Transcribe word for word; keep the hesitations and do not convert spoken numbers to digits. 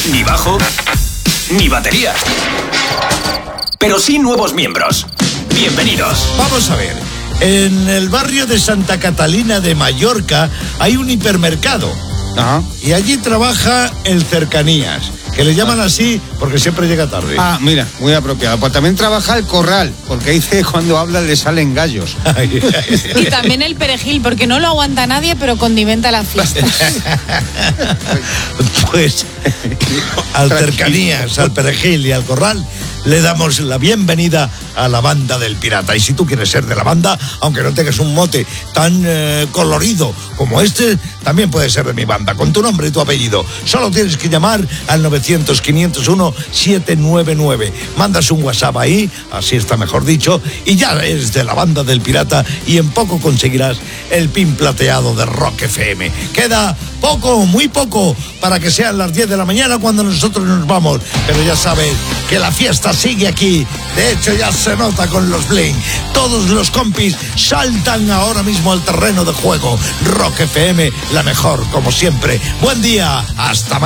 ni bajo, ni batería. Pero sí nuevos miembros. Bienvenidos. Vamos a ver. En el barrio de Santa Catalina de Mallorca hay un hipermercado. Ajá. Y allí trabaja el Cercanías, que le llaman así porque siempre llega tarde. Ah, mira, muy apropiado. Pues también trabaja el Corral, porque dice cuando habla le salen gallos. Y también el Perejil, porque no lo aguanta nadie, pero condimenta las fiestas. Pues al Cercanías, al Perejil y al Corral le damos la bienvenida a la banda del Pirata. Y si tú quieres ser de la banda, aunque no tengas un mote tan eh, colorido como este, también puedes ser de mi banda, con tu nombre y tu apellido. Solo tienes que llamar al novecientos, quinientos uno, setecientos noventa y nueve. Mandas un WhatsApp ahí, así está mejor dicho, y ya eres de la banda del Pirata y en poco conseguirás el pin plateado de Rock F M. Queda poco, muy poco, para que sean las diez de la mañana cuando nosotros nos vamos. Pero ya sabes que la fiesta sigue aquí. De hecho, ya se nota con los bling. Todos los compis saltan ahora mismo al terreno de juego. Rock F M, la mejor, como siempre. Buen día, hasta mañana.